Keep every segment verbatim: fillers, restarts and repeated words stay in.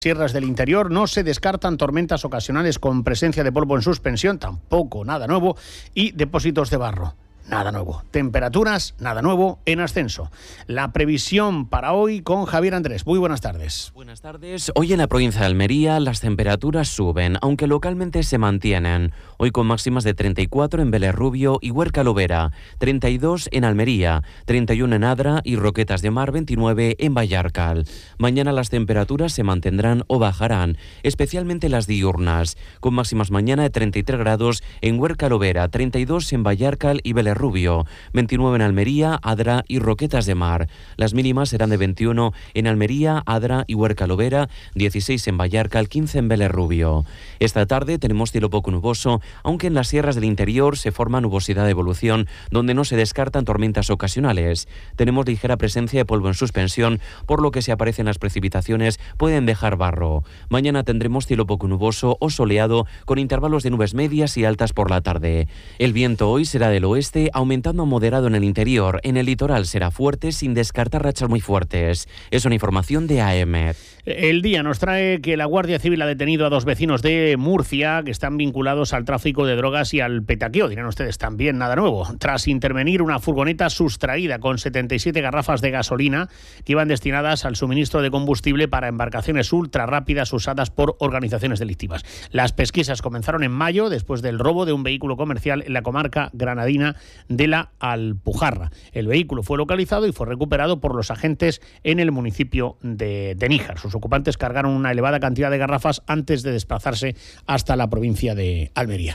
Sierras del interior no se descartan tormentas ocasionales con presencia de polvo en suspensión, tampoco nada nuevo, y depósitos de barro. Nada nuevo. Temperaturas, nada nuevo, en ascenso. La previsión para hoy con Javier Andrés. Muy buenas tardes. Buenas tardes. Hoy en la provincia de Almería las temperaturas suben, aunque localmente se mantienen. Hoy con máximas de treinta y cuatro en Vélez Rubio y Huerca Lovera, treinta y dos en Almería, treinta y uno en Adra y Roquetas de Mar, veintinueve en Vallarcal. Mañana las temperaturas se mantendrán o bajarán, especialmente las diurnas, con máximas mañana de treinta y tres grados en Huerca Lovera, treinta y dos en Vallarcal y Vélez Rubio, veintinueve en Almería, Adra y Roquetas de Mar. Las mínimas serán de veintiuno en Almería, Adra y Huerca Lovera, dieciséis en Vallarcal, quince en Vélez Rubio. Esta tarde tenemos cielo poco nuboso, aunque en las sierras del interior se forma nubosidad de evolución, donde no se descartan tormentas ocasionales. Tenemos ligera presencia de polvo en suspensión, por lo que si aparecen las precipitaciones pueden dejar barro. Mañana tendremos cielo poco nuboso o soleado, con intervalos de nubes medias y altas por la tarde. El viento hoy será del oeste, aumentando a moderado en el interior. En el litoral será fuerte, sin descartar rachas muy fuertes. Es una información de A M. El día nos trae que la Guardia Civil ha detenido a dos vecinos de Murcia que están vinculados al tráfico de drogas y al petaqueo. Dirán ustedes, también nada nuevo. Tras intervenir una furgoneta sustraída con setenta y siete garrafas de gasolina que iban destinadas al suministro de combustible para embarcaciones ultra rápidas usadas por organizaciones delictivas. Las pesquisas comenzaron en mayo después del robo de un vehículo comercial en la comarca granadina de la Alpujarra. El vehículo fue localizado y fue recuperado por los agentes en el municipio de, de Níjar. Sus ocupantes cargaron una elevada cantidad de garrafas antes de desplazarse hasta la provincia de Almería.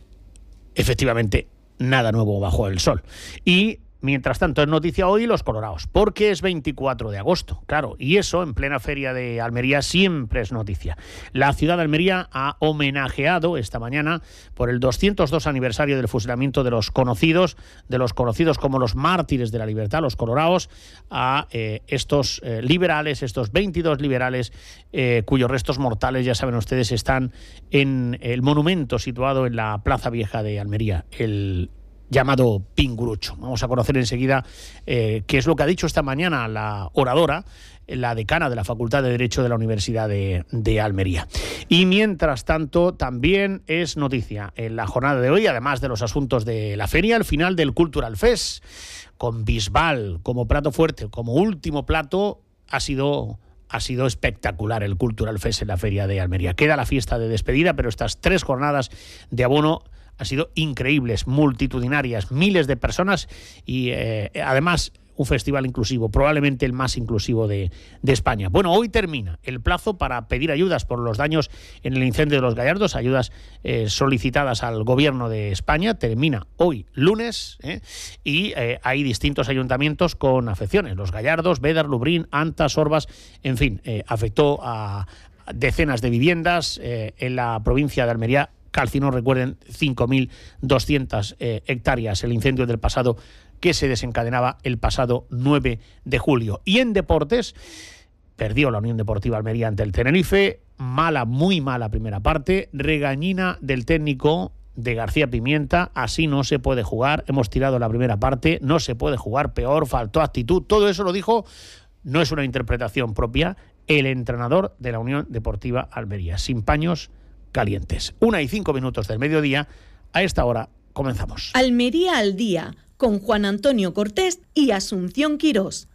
Efectivamente, nada nuevo bajo el sol. Y mientras tanto, es noticia hoy los colorados, porque es veinticuatro de agosto, claro, y eso en plena feria de Almería siempre es noticia. La ciudad de Almería ha homenajeado esta mañana por el doscientos dos aniversario del fusilamiento de los conocidos, de los conocidos como los mártires de la libertad, los colorados, a eh, estos eh, liberales, estos veintidós liberales eh, cuyos restos mortales, ya saben ustedes, están en el monumento situado en la Plaza Vieja de Almería, el llamado Pingurucho. Vamos a conocer enseguida eh, qué es lo que ha dicho esta mañana la oradora, la decana de la Facultad de Derecho de la Universidad de, de Almería. Y mientras tanto, también es noticia en la jornada de hoy, además de los asuntos de la feria, el final del Cultural Fest, con Bisbal como plato fuerte, como último plato, ha sido... Ha sido espectacular el Cultural Fest en la feria de Almería. Queda la fiesta de despedida, pero estas tres jornadas de abono han sido increíbles, multitudinarias, miles de personas y eh, además un festival inclusivo, probablemente el más inclusivo de, de España. Bueno, hoy termina el plazo para pedir ayudas por los daños en el incendio de Los Gallardos, ayudas eh, solicitadas al Gobierno de España. Termina hoy, lunes, ¿eh? y eh, hay distintos ayuntamientos con afecciones. Los Gallardos, Bédar, Lubrín, Anta, Sorbas, en fin, eh, afectó a decenas de viviendas eh, en la provincia de Almería. Calcinó, recuerden, cinco mil doscientas eh, hectáreas, el incendio del pasado que se desencadenaba el pasado nueve de julio. Y en deportes, perdió la Unión Deportiva Almería ante el Tenerife, mala, muy mala primera parte, regañina del técnico de García Pimienta, así no se puede jugar, hemos tirado la primera parte, no se puede jugar peor, faltó actitud, todo eso lo dijo, no es una interpretación propia, el entrenador de la Unión Deportiva Almería, sin paños calientes. Una y cinco minutos del mediodía, a esta hora comenzamos. Almería al día, con Juan Antonio Cortés y Asunción Quirós.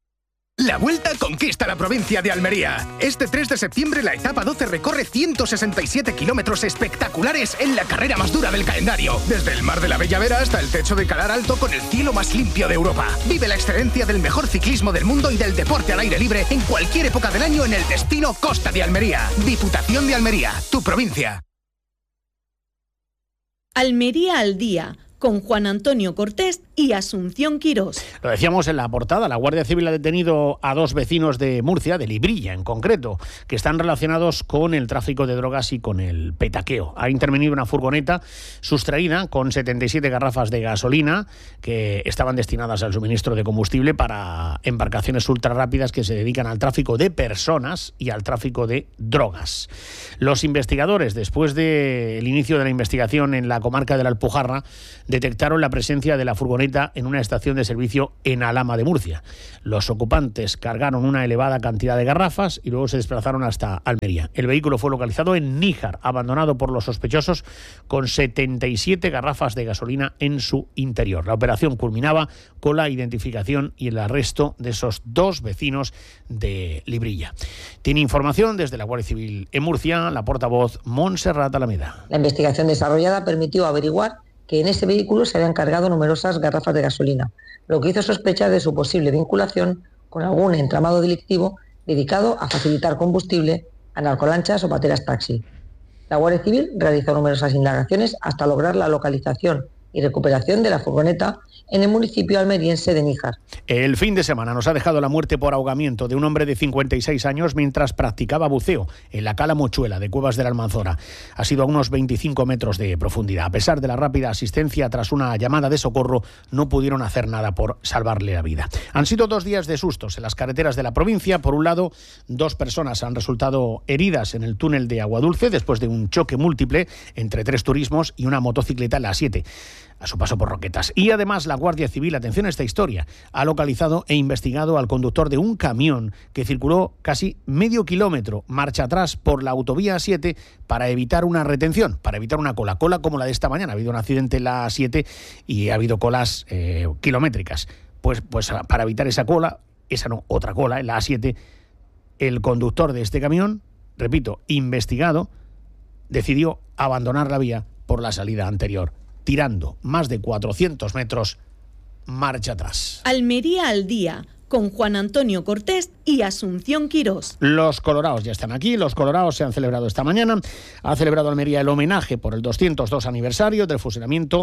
La Vuelta conquista la provincia de Almería. Este tres de septiembre la etapa doce recorre ciento sesenta y siete kilómetros espectaculares en la carrera más dura del calendario. Desde el Mar de la Bella Vera hasta el techo de Calar Alto con el cielo más limpio de Europa. Vive la excelencia del mejor ciclismo del mundo y del deporte al aire libre en cualquier época del año en el destino Costa de Almería. Diputación de Almería, tu provincia. Almería al día, con Juan Antonio Cortés y Asunción Quirós. Lo decíamos en la portada, la Guardia Civil ha detenido a dos vecinos de Murcia, de Librilla en concreto, que están relacionados con el tráfico de drogas y con el petaqueo. Ha intervenido una furgoneta sustraída con setenta y siete garrafas de gasolina que estaban destinadas al suministro de combustible para embarcaciones ultrarrápidas que se dedican al tráfico de personas y al tráfico de drogas. Los investigadores, después del inicio de la investigación en la comarca de la Alpujarra, detectaron la presencia de la furgoneta en una estación de servicio en Alhama de Murcia. Los ocupantes cargaron una elevada cantidad de garrafas y luego se desplazaron hasta Almería. El vehículo fue localizado en Níjar, abandonado por los sospechosos, con setenta y siete garrafas de gasolina en su interior. La operación culminaba con la identificación y el arresto de esos dos vecinos de Librilla. Tiene información desde la Guardia Civil en Murcia la portavoz Montserrat Alameda. La investigación desarrollada permitió averiguar que en ese vehículo se habían cargado numerosas garrafas de gasolina, lo que hizo sospechar de su posible vinculación con algún entramado delictivo dedicado a facilitar combustible a narcolanchas o pateras taxi. La Guardia Civil realizó numerosas indagaciones hasta lograr la localización y recuperación de la furgoneta en el municipio almeriense de Níjar. El fin de semana nos ha dejado la muerte por ahogamiento de un hombre de cincuenta y seis años mientras practicaba buceo en la cala Mochuela de Cuevas de la Almanzora. Ha sido a unos veinticinco metros de profundidad. A pesar de la rápida asistencia tras una llamada de socorro, no pudieron hacer nada por salvarle la vida. Han sido dos días de sustos en las carreteras de la provincia. Por un lado, dos personas han resultado heridas en el túnel de Aguadulce después de un choque múltiple entre tres turismos y una motocicleta en la A siete. A su paso por Roquetas. Y además la Guardia Civil, atención a esta historia, ha localizado e investigado al conductor de un camión que circuló casi medio kilómetro marcha atrás por la autovía A siete para evitar una retención, para evitar una cola, cola como la de esta mañana. Ha habido un accidente en la A siete y ha habido colas eh, kilométricas. Pues, pues para evitar esa cola, esa no, otra cola en la A siete, el conductor de este camión, repito, investigado, decidió abandonar la vía por la salida anterior, tirando más de cuatrocientos metros marcha atrás. Almería al día, con Juan Antonio Cortés y Asunción Quirós. Los coloraos ya están aquí. Los coloraos se han celebrado esta mañana. Ha celebrado Almería el homenaje por el doscientos dos aniversario del fusilamiento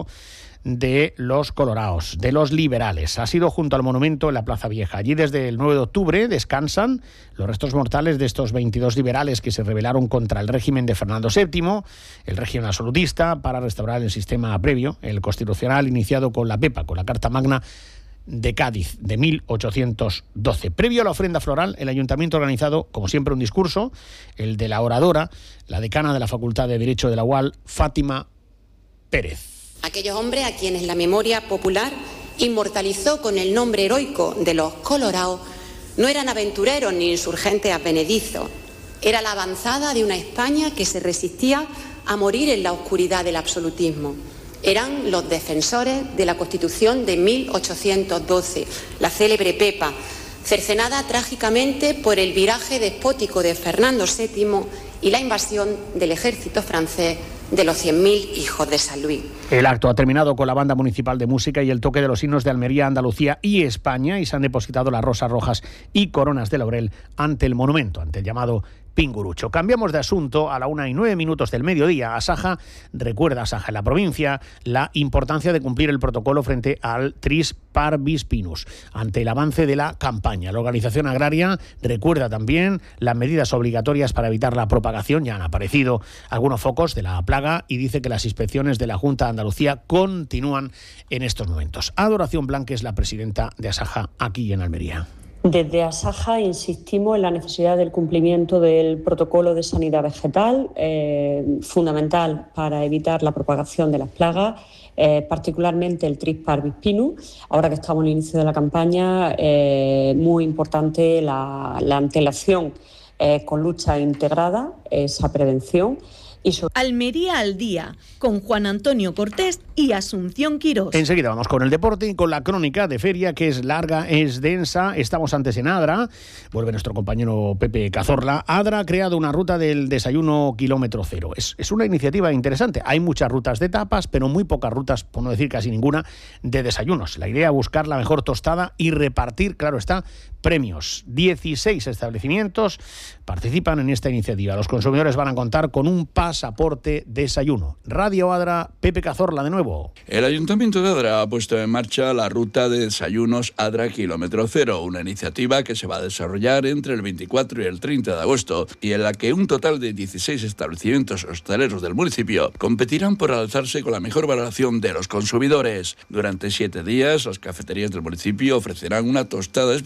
de los coloraos, de los liberales. Ha sido junto al monumento en la Plaza Vieja. Allí desde el nueve de octubre descansan los restos mortales de estos veintidós liberales que se rebelaron contra el régimen de Fernando séptimo, el régimen absolutista, para restaurar el sistema previo, el constitucional, iniciado con la Pepa, con la Carta Magna de Cádiz de mil ochocientos doce. Previo a la ofrenda floral, el ayuntamiento ha organizado, como siempre, un discurso, el de la oradora, la decana de la Facultad de Derecho de la U A L, Fátima Pérez. Aquellos hombres a quienes la memoria popular inmortalizó con el nombre heroico de los coloraos no eran aventureros ni insurgentes advenedizos. Era la avanzada de una España que se resistía a morir en la oscuridad del absolutismo. Eran los defensores de la Constitución de mil ochocientos doce, la célebre Pepa, cercenada trágicamente por el viraje despótico de Fernando séptimo y la invasión del ejército francés de los cien mil hijos de San Luis. El acto ha terminado con la banda municipal de música y el toque de los himnos de Almería, Andalucía y España, y se han depositado las rosas rojas y coronas de laurel ante el monumento, ante el llamado Pingurucho. Cambiamos de asunto. A la una y nueve minutos del mediodía. Asaja recuerda, Asaja en la provincia, la importancia de cumplir el protocolo frente al Tris parvis pinus ante el avance de la campaña. La organización agraria recuerda también las medidas obligatorias para evitar la propagación. Ya han aparecido algunos focos de la plaga y dice que las inspecciones de la Junta de Andalucía continúan en estos momentos. Adoración Blanque es la presidenta de Asaja aquí en Almería. Desde Asaja insistimos en la necesidad del cumplimiento del protocolo de sanidad vegetal, eh, fundamental para evitar la propagación de las plagas, eh, particularmente el Tris parvis pinus. Ahora que estamos en el inicio de la campaña, eh, muy importante la, la antelación eh, con lucha integrada, esa prevención. Y sobre... Almería al día, con Juan Antonio Cortés y Asunción Quirós. Enseguida vamos con el deporte y con la crónica de feria, que es larga, es densa. Estamos antes en Adra. Vuelve nuestro compañero Pepe Cazorla. Adra ha creado una ruta del desayuno kilómetro cero. Es, es una iniciativa interesante. Hay muchas rutas de tapas, pero muy pocas rutas, por no decir casi ninguna, de desayunos. La idea es buscar la mejor tostada y repartir, claro está, premios. dieciséis establecimientos participan en esta iniciativa. Los consumidores van a contar con un pasaporte desayuno. Radio Adra, Pepe Cazorla de nuevo. El Ayuntamiento de Adra ha puesto en marcha la ruta de desayunos Adra Kilómetro Cero, una iniciativa que se va a desarrollar entre el veinticuatro y el treinta de agosto y en la que un total de dieciséis establecimientos hosteleros del municipio competirán por alzarse con la mejor valoración de los consumidores. Durante siete días, las cafeterías del municipio ofrecerán una tostada especial creada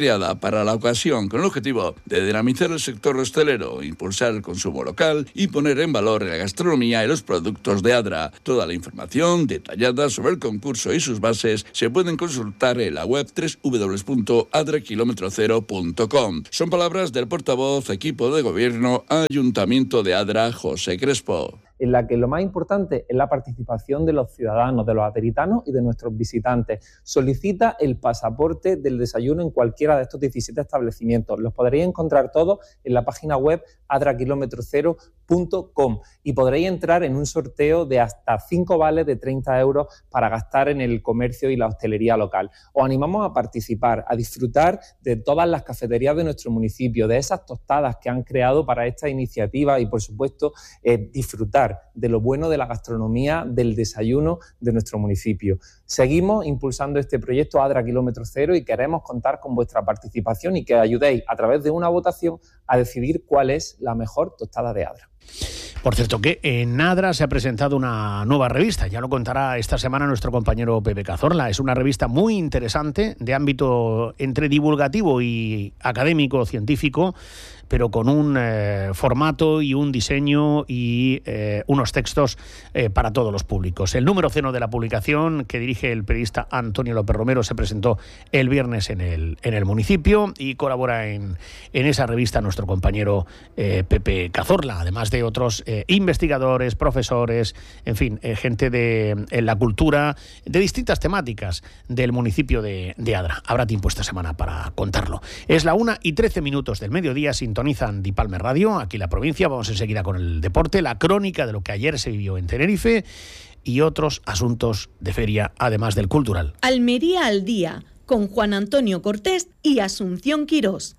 creada para la ocasión con el objetivo de dinamizar el sector hostelero, impulsar el consumo local y poner en valor la gastronomía y los productos de Adra. Toda la información detallada sobre el concurso y sus bases se pueden consultar en la web doble u doble u doble u punto adra kilómetro cero punto com. Son palabras del portavoz, equipo de gobierno, Ayuntamiento de Adra, José Crespo. En la que lo más importante es la participación de los ciudadanos, de los aderitanos y de nuestros visitantes. Solicita el pasaporte del desayuno en cualquiera de estos diecisiete establecimientos. Los podréis encontrar todos en la página web adra kilómetro cero punto com y podréis entrar en un sorteo de hasta cinco vales de treinta euros para gastar en el comercio y la hostelería local. Os animamos a participar, a disfrutar de todas las cafeterías de nuestro municipio, de esas tostadas que han creado para esta iniciativa y, por supuesto, eh, disfrutar de lo bueno de la gastronomía, del desayuno de nuestro municipio. Seguimos impulsando este proyecto Adra Kilómetro Cero y queremos contar con vuestra participación y que ayudéis a través de una votación a decidir cuál es la mejor tostada de Adra. Por cierto, que en Adra se ha presentado una nueva revista, ya lo contará esta semana nuestro compañero Pepe Cazorla. Es una revista muy interesante, de ámbito entre divulgativo y académico, científico, pero con un eh, formato y un diseño y eh, unos textos eh, para todos los públicos. El número cero de la publicación, que dirige el periodista Antonio López Romero, se presentó el viernes en el, en el municipio y colabora en, en esa revista nuestro compañero eh, Pepe Cazorla, además de otros eh, investigadores, profesores, en fin, eh, gente de eh, la cultura, de distintas temáticas del municipio de, de Adra. Habrá tiempo esta semana para contarlo. Es la una y trece minutos del mediodía, sintonizan Dipalme Radio, aquí la provincia. Vamos enseguida con el deporte, la crónica de lo que ayer se vivió en Tenerife y otros asuntos de feria, además del cultural. Almería al día, con Juan Antonio Cortés y Asunción Quirós.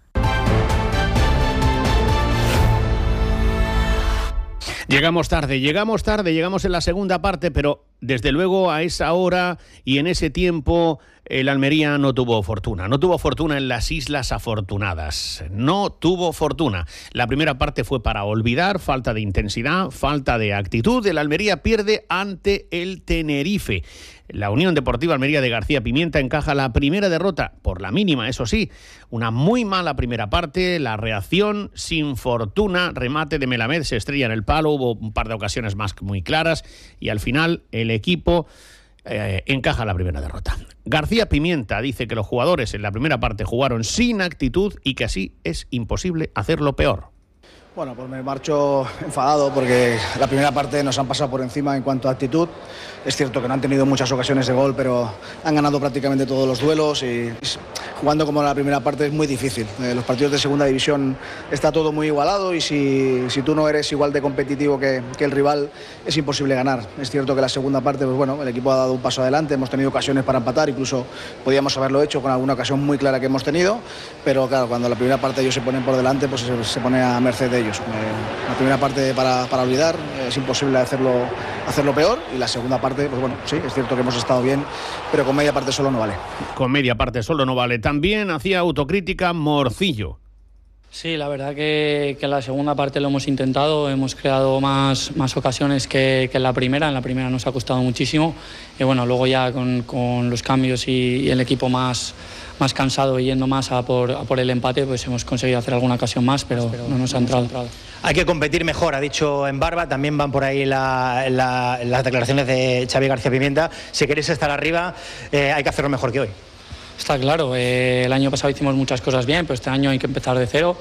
Llegamos tarde, llegamos tarde, llegamos en la segunda parte, pero desde luego a esa hora y en ese tiempo el Almería no tuvo fortuna. No tuvo fortuna en las Islas Afortunadas. No tuvo fortuna. La primera parte fue para olvidar, falta de intensidad, falta de actitud. El Almería pierde ante el Tenerife. La Unión Deportiva Almería de García Pimienta encaja la primera derrota, por la mínima, eso sí. Una muy mala primera parte, la reacción sin fortuna, remate de Melamed, se estrella en el palo, hubo un par de ocasiones más muy claras y al final el equipo eh, encaja la primera derrota. García Pimienta dice que los jugadores en la primera parte jugaron sin actitud y que así es imposible hacerlo peor. Bueno, pues me marcho enfadado porque la primera parte nos han pasado por encima en cuanto a actitud. Es cierto que no han tenido muchas ocasiones de gol, pero han ganado prácticamente todos los duelos y jugando como la primera parte es muy difícil. Eh, los partidos de segunda división está todo muy igualado y si, si tú no eres igual de competitivo que, que el rival es imposible ganar. Es cierto que la segunda parte, pues bueno, el equipo ha dado un paso adelante, hemos tenido ocasiones para empatar, incluso podíamos haberlo hecho con alguna ocasión muy clara que hemos tenido, pero claro, cuando la primera parte ellos se ponen por delante, pues se, se pone a merced de ellos. Eh, la primera parte para, para olvidar, eh, es imposible hacerlo, hacerlo peor y la segunda parte, pues bueno, sí, es cierto que hemos estado bien, pero con media parte solo no vale. Con media parte solo no vale. También hacía autocrítica Morcillo. Sí, la verdad que, que en la segunda parte lo hemos intentado, hemos creado más, más ocasiones que, que en la primera, en la primera nos ha costado muchísimo y bueno, luego ya con, con los cambios y, y el equipo más, más cansado y yendo más a por, a por el empate, pues hemos conseguido hacer alguna ocasión más, pero, pero no nos ha entrado. Hay que competir mejor, ha dicho en Barba, también van por ahí la, la, las declaraciones de Xavi García Pimienta. Si queréis estar arriba, eh, hay que hacerlo mejor que hoy. Está claro, eh, el año pasado hicimos muchas cosas bien, pero este año hay que empezar de cero.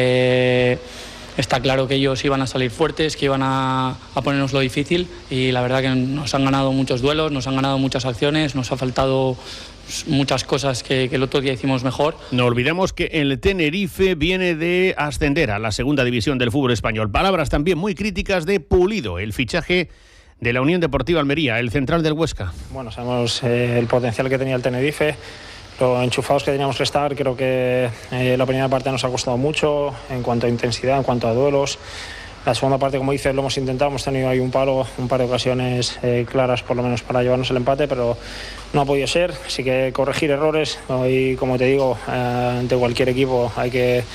Eh, está claro que ellos iban a salir fuertes, que iban a, a ponernos lo difícil y la verdad que nos han ganado muchos duelos, nos han ganado muchas acciones, nos ha faltado muchas cosas que, que el otro día hicimos mejor. No olvidemos que el Tenerife viene de ascender a la segunda división del fútbol español. Palabras también muy críticas de Pulido, el fichaje de la Unión Deportiva Almería, el central del Huesca. Bueno, sabemos eh, el potencial que tenía el Tenerife, lo enchufados que teníamos que estar. Creo que eh, la primera parte nos ha costado mucho en cuanto a intensidad, en cuanto a duelos. La segunda parte, como dices, lo hemos intentado, hemos tenido ahí un palo, un par de ocasiones eh, claras por lo menos para llevarnos el empate, pero no ha podido ser, así que corregir errores y como te digo, eh, ante cualquier equipo hay que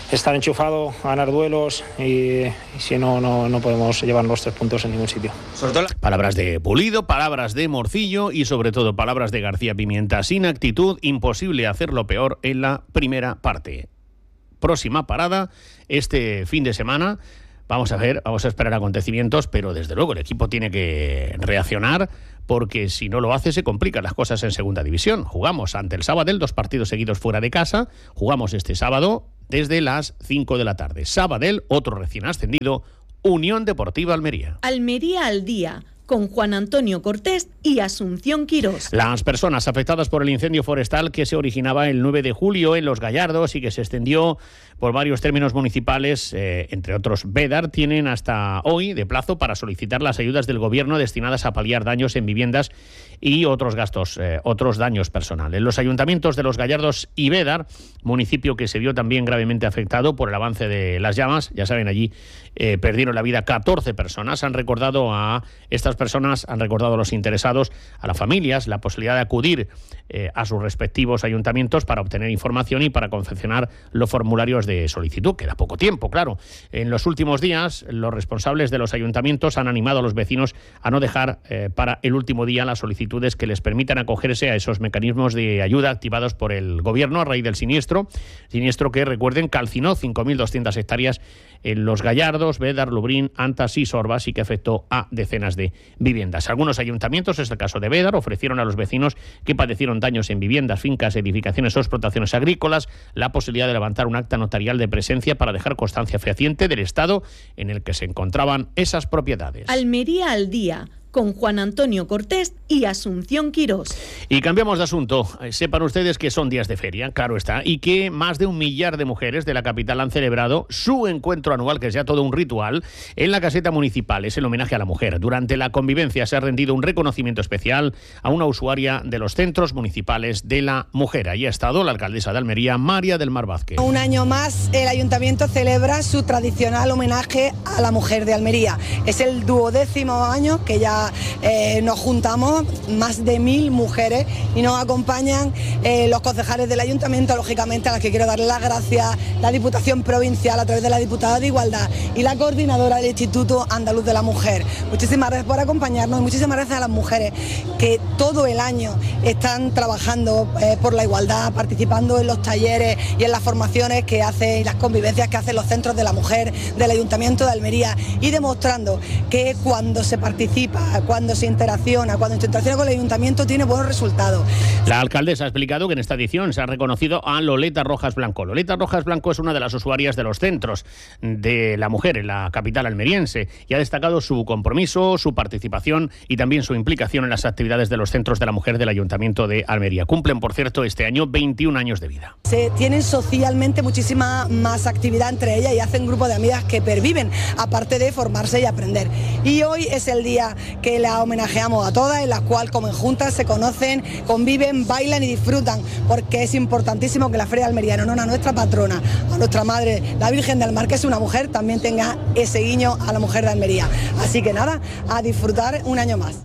estar enchufado, ganar duelos y, y si no, no, no podemos llevar los tres puntos en ningún sitio. Sobre todo la... Palabras de Pulido, palabras de Morcillo y sobre todo palabras de García Pimienta. Sin actitud, imposible hacerlo peor en la primera parte. Próxima parada, este fin de semana. Vamos a ver, vamos a esperar acontecimientos, pero desde luego el equipo tiene que reaccionar porque si no lo hace se complican las cosas en segunda división. Jugamos ante el Sabadell, dos partidos seguidos fuera de casa. Jugamos este sábado desde las cinco de la tarde. Sabadell, otro recién ascendido, Unión Deportiva Almería. Almería al día, con Juan Antonio Cortés y Asunción Quirós. Las personas afectadas por el incendio forestal que se originaba el nueve de julio en Los Gallardos y que se extendió por varios términos municipales, eh, entre otros Védar, tienen hasta hoy de plazo para solicitar las ayudas del gobierno destinadas a paliar daños en viviendas y otros gastos, eh, otros daños personales. Los ayuntamientos de Los Gallardos y Védar, municipio que se vio también gravemente afectado por el avance de las llamas, ya saben, allí eh, perdieron la vida catorce personas, han recordado a estas personas, han recordado a los interesados, a las familias, la posibilidad de acudir eh, a sus respectivos ayuntamientos para obtener información y para confeccionar los formularios de solicitud. Queda poco tiempo, claro. En los últimos días, los responsables de los ayuntamientos han animado a los vecinos a no dejar eh, para el último día las solicitudes que les permitan acogerse a esos mecanismos de ayuda activados por el gobierno a raíz del siniestro. Siniestro que, recuerden, calcinó cinco mil doscientas hectáreas en Los Gallardos, Védar, Lubrín, Antas y Sorbas y que afectó a decenas de viviendas. Algunos ayuntamientos, es el caso de Védar, ofrecieron a los vecinos que padecieron daños en viviendas, fincas, edificaciones o explotaciones agrícolas la posibilidad de levantar un acta notarial de presencia para dejar constancia fehaciente del estado en el que se encontraban esas propiedades. Almería al día, con Juan Antonio Cortés y Asunción Quirós. Y cambiamos de asunto. Sepan ustedes que son días de feria, claro está, y que más de un millar de mujeres de la capital han celebrado su encuentro anual, que es ya todo un ritual, en la caseta municipal. Es el homenaje a la mujer. Durante la convivencia se ha rendido un reconocimiento especial a una usuaria de los centros municipales de la mujer. Ahí ha estado la alcaldesa de Almería, María del Mar Vázquez. Un año más el ayuntamiento celebra su tradicional homenaje a la mujer de Almería. Es el duodécimo año que ya Eh, nos juntamos más de mil mujeres y nos acompañan eh, los concejales del ayuntamiento, lógicamente a las que quiero dar las gracias, la Diputación Provincial a través de la Diputada de Igualdad y la coordinadora del Instituto Andaluz de la Mujer. Muchísimas gracias por acompañarnos y muchísimas gracias a las mujeres que todo el año están trabajando eh, por la igualdad, participando en los talleres y en las formaciones que hacen y las convivencias que hacen los centros de la mujer del Ayuntamiento de Almería y demostrando que cuando se participa, cuando se interacciona, cuando se interacciona con el ayuntamiento tiene buenos resultados. La alcaldesa ha explicado que en esta edición se ha reconocido a Loleta Rojas Blanco. Loleta Rojas Blanco es una de las usuarias de los centros de la mujer en la capital almeriense y ha destacado su compromiso, su participación y también su implicación en las actividades de los centros de la mujer del Ayuntamiento de Almería. Cumplen, por cierto, este año veintiún años de vida. Se tienen socialmente muchísima más actividad entre ellas y hacen grupo de amigas que perviven, aparte de formarse y aprender. Y hoy es el día que la homenajeamos a todas, en la cual comen juntas, se conocen, conviven, bailan y disfrutan, porque es importantísimo que la Feria de Almería, en honor a nuestra patrona, a nuestra madre, la Virgen del Mar, que es una mujer, también tenga ese guiño a la mujer de Almería. Así que nada, a disfrutar un año más.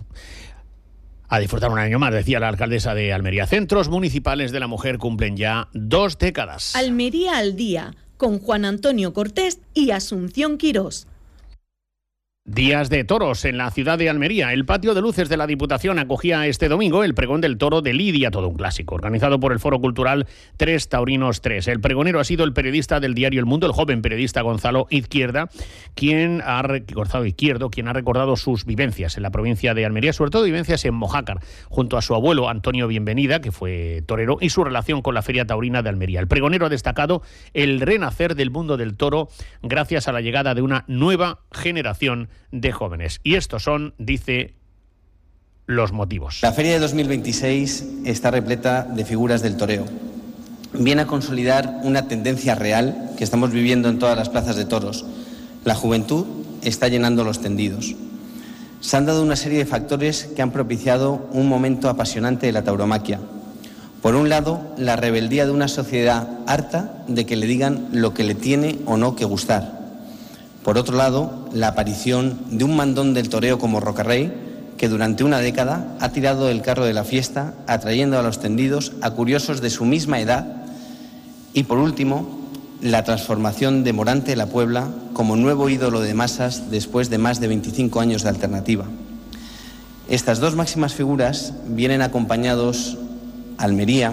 A disfrutar un año más, decía la alcaldesa de Almería. Centros municipales de la mujer cumplen ya dos décadas. Almería al día, con Juan Antonio Cortés y Asunción Quirós. Días de toros en la ciudad de Almería. El patio de luces de la Diputación acogía este domingo el pregón del toro de Lidia, todo un clásico, organizado por el Foro Cultural Tres Taurinos tres. El pregonero ha sido el periodista del diario El Mundo, el joven periodista Gonzalo Izquierda, quien ha, Gonzalo Izquierdo, quien ha recordado sus vivencias en la provincia de Almería, sobre todo vivencias en Mojácar, junto a su abuelo Antonio Bienvenida, que fue torero, y su relación con la Feria Taurina de Almería. El pregonero ha destacado el renacer del mundo del toro gracias a la llegada de una nueva generación de jóvenes. Y estos son, dice, los motivos. La Feria de dos mil veintiséis está repleta de figuras del toreo. Viene a consolidar una tendencia real que estamos viviendo en todas las plazas de toros. La juventud está llenando los tendidos. Se han dado una serie de factores que han propiciado un momento apasionante de la tauromaquia. Por un lado, la rebeldía de una sociedad harta de que le digan lo que le tiene o no que gustar. Por otro lado, la aparición de un mandón del toreo como Rocarrey, que durante una década ha tirado el carro de la fiesta, atrayendo a los tendidos a curiosos de su misma edad. Y por último, la transformación de Morante de la Puebla como nuevo ídolo de masas después de más de veinticinco años de alternativa. Estas dos máximas figuras vienen acompañados a Almería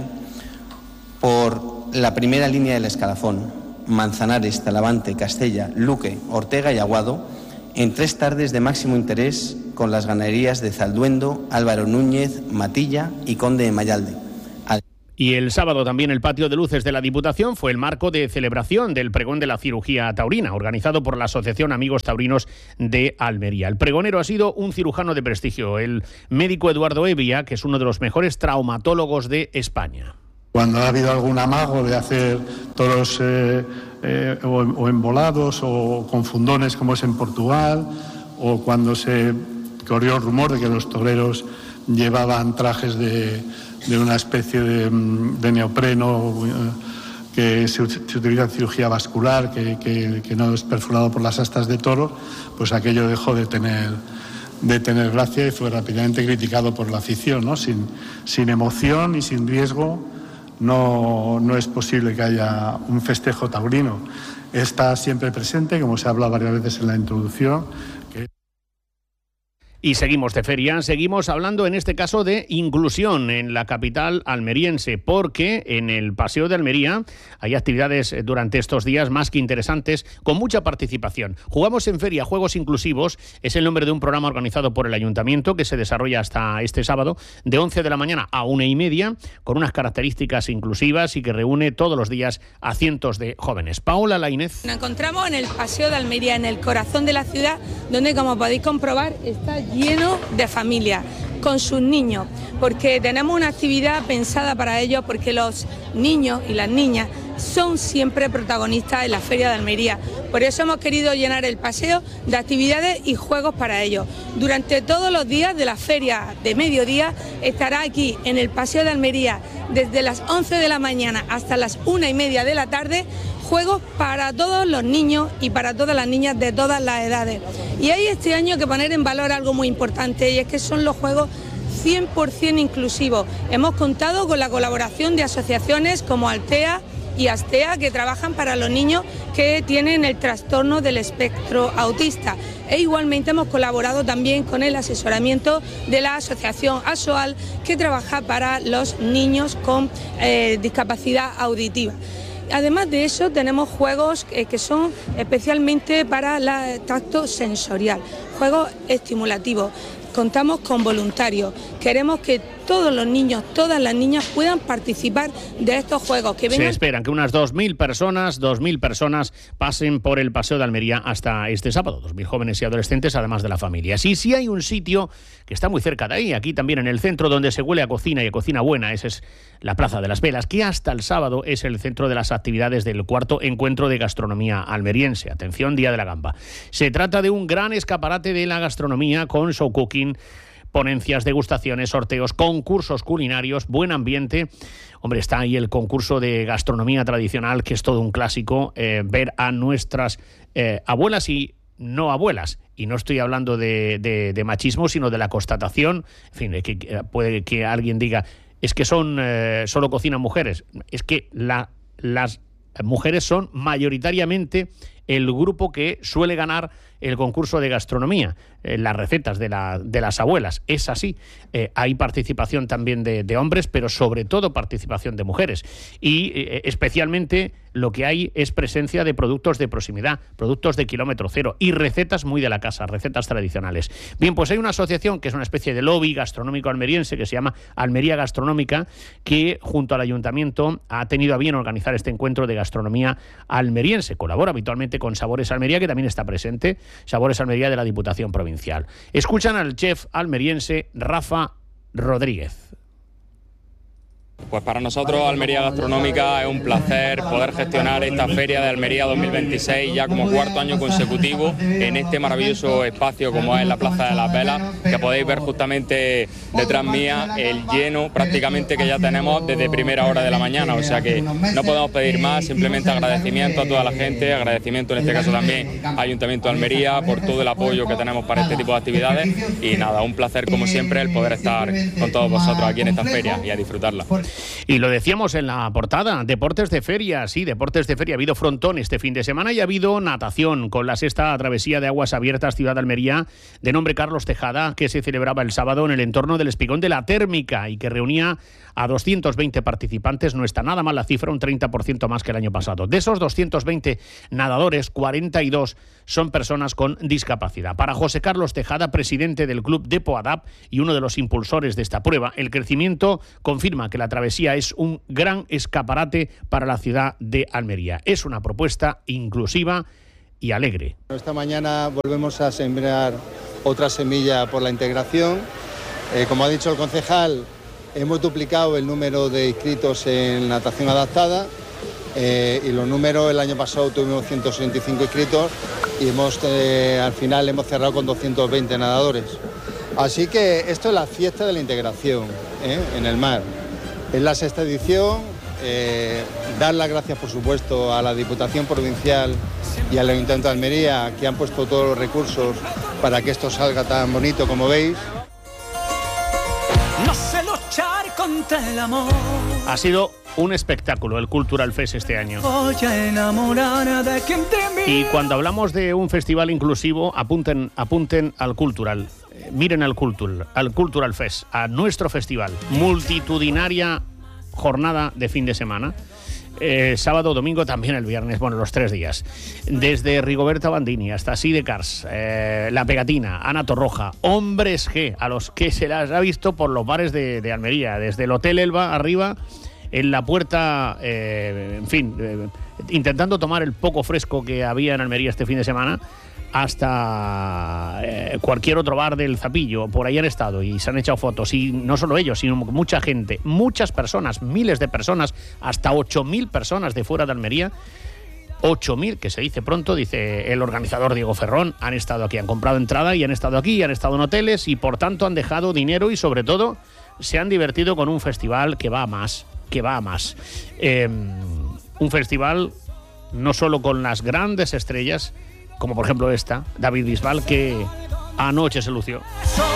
por la primera línea del escalafón, Manzanares, Talavante, Castella, Luque, Ortega y Aguado, en tres tardes de máximo interés con las ganaderías de Zalduendo, Álvaro Núñez, Matilla y Conde de Mayalde. Y el sábado también el patio de luces de la Diputación fue el marco de celebración del pregón de la cirugía taurina, organizado por la Asociación Amigos Taurinos de Almería. El pregonero ha sido un cirujano de prestigio, el médico Eduardo Evia, que es uno de los mejores traumatólogos de España. Cuando ha habido algún amago de hacer toros eh, eh, o, o embolados o con fundones como es en Portugal, o cuando se corrió el rumor de que los toreros llevaban trajes de, de una especie de, de neopreno eh, que se, se utiliza en cirugía vascular, que, que, que no es perforado por las astas de toro, pues aquello dejó de tener, de tener gracia y fue rápidamente criticado por la afición, ¿no? Sin, sin emoción y sin riesgo no, no es posible que haya un festejo taurino. Está siempre presente, como se ha hablado varias veces en la introducción. Que... Y seguimos de feria, seguimos hablando en este caso de inclusión en la capital almeriense, porque en el Paseo de Almería hay actividades durante estos días más que interesantes, con mucha participación. Jugamos en Feria, Juegos Inclusivos, es el nombre de un programa organizado por el Ayuntamiento que se desarrolla hasta este sábado, de once de la mañana a una y media, con unas características inclusivas y que reúne todos los días a cientos de jóvenes. Paola Lainez. Nos encontramos en el Paseo de Almería, en el corazón de la ciudad, donde, como podéis comprobar, está lleno de familias con sus niños, porque tenemos una actividad pensada para ellos, porque los niños y las niñas son siempre protagonistas en la Feria de Almería. Por eso hemos querido llenar el paseo de actividades y juegos para ellos. Durante todos los días de la feria de mediodía estará aquí en el Paseo de Almería desde las once de la mañana hasta las una y media de la tarde, juegos para todos los niños y para todas las niñas de todas las edades. Y hay este año que poner en valor algo muy importante, y es que son los juegos cien por ciento inclusivos. Hemos contado con la colaboración de asociaciones como Altea y Astea, que trabajan para los niños que tienen el trastorno del espectro autista. E igualmente hemos colaborado también con el asesoramiento de la asociación ASOAL, que trabaja para los niños con eh, discapacidad auditiva. Además de eso, tenemos juegos eh, que son especialmente para el tacto sensorial, juegos estimulativos. Contamos con voluntarios. Queremos que todos los niños, todas las niñas puedan participar de estos juegos. Que vengan... Se esperan que unas dos mil personas, dos mil personas pasen por el Paseo de Almería hasta este sábado. dos mil jóvenes y adolescentes, además de la familia. Sí, sí hay un sitio que está muy cerca de ahí, aquí también en el centro, donde se huele a cocina y a cocina buena. Esa es la Plaza de las Velas, que hasta el sábado es el centro de las actividades del cuarto encuentro de gastronomía almeriense. Atención, Día de la Gamba. Se trata de un gran escaparate de la gastronomía con show cooking, ponencias, degustaciones, sorteos, concursos culinarios, buen ambiente. Hombre, está ahí el concurso de gastronomía tradicional, que es todo un clásico, eh, ver a nuestras eh, abuelas y no abuelas. Y no estoy hablando de, de, de machismo, sino de la constatación. En fin, de que eh, puede que alguien diga, es que son eh, solo cocinan mujeres. Es que la, las mujeres son mayoritariamente el grupo que suele ganar el concurso de gastronomía, eh, las recetas de, la, de las abuelas. Es así. Eh, hay participación también de, de hombres, pero sobre todo participación de mujeres. Y eh, especialmente lo que hay es presencia de productos de proximidad, productos de kilómetro cero y recetas muy de la casa, recetas tradicionales. Bien, pues hay una asociación que es una especie de lobby gastronómico almeriense que se llama Almería Gastronómica, que junto al ayuntamiento ha tenido a bien organizar este encuentro de gastronomía almeriense. Colabora habitualmente con Sabores Almería, que también está presente, Sabores Almería de la Diputación Provincial. Escuchan al chef almeriense Rafa Rodríguez. Pues para nosotros Almería Gastronómica es un placer poder gestionar esta Feria de Almería dos mil veintiséis ya como cuarto año consecutivo en este maravilloso espacio como es la Plaza de las Velas, que podéis ver justamente detrás mía el lleno prácticamente que ya tenemos desde primera hora de la mañana, o sea que no podemos pedir más, simplemente agradecimiento a toda la gente, agradecimiento en este caso también al Ayuntamiento de Almería por todo el apoyo que tenemos para este tipo de actividades y nada, un placer como siempre el poder estar con todos vosotros aquí en esta feria y a disfrutarla. Y lo decíamos en la portada, deportes de feria, sí, deportes de feria. Ha habido frontón este fin de semana y ha habido natación con la sexta travesía de aguas abiertas Ciudad de Almería, de nombre Carlos Tejada, que se celebraba el sábado en el entorno del Espigón de la Térmica y que reunía a doscientos veinte participantes. No está nada mal la cifra, un treinta por ciento más que el año pasado. De esos doscientos veinte nadadores, cuarenta y dos son personas con discapacidad. Para José Carlos Tejada, presidente del club de Poadap y uno de los impulsores de esta prueba, el crecimiento confirma que la travesía es un gran escaparate para la ciudad de Almería. Es una propuesta inclusiva y alegre. Esta mañana volvemos a sembrar otra semilla por la integración. Eh, como ha dicho el concejal, hemos duplicado el número de inscritos en natación adaptada eh, y los números, el año pasado tuvimos ciento sesenta y cinco inscritos y hemos, eh, al final hemos cerrado con doscientos veinte nadadores. Así que esto es la fiesta de la integración ¿eh? en el mar. Es la sexta edición, eh, dar las gracias por supuesto a la Diputación Provincial y al Ayuntamiento de Almería, que han puesto todos los recursos para que esto salga tan bonito como veis. No sé luchar contra el amor. Ha sido un espectáculo el Cultural Fest este año. Voy a enamorar de quien te mira. Y cuando hablamos de un festival inclusivo, apunten, apunten al Cultural. Miren al Cultural, al Cultural Fest, a nuestro festival. Multitudinaria jornada de fin de semana. Eh, sábado, domingo, también el viernes, bueno, los tres días. Desde Rigoberta Bandini hasta Sidecars, eh, La Pegatina, Ana Torroja, Hombres G, a los que se las ha visto por los bares de, de Almería, desde el Hotel Elba arriba, en la puerta, eh, en fin, eh, intentando tomar el poco fresco que había en Almería este fin de semana, hasta eh, cualquier otro bar del Zapillo. Por ahí han estado y se han echado fotos, y no solo ellos, sino mucha gente, muchas personas, miles de personas, hasta ocho mil personas de fuera de Almería. ocho mil, que se dice pronto, dice el organizador Diego Ferrón, han estado aquí, han comprado entrada y han estado aquí, han estado en hoteles y por tanto han dejado dinero y sobre todo se han divertido con un festival que va a más, que va a más. Eh, un festival no solo con las grandes estrellas, como por ejemplo esta, David Bisbal, que anoche se lució.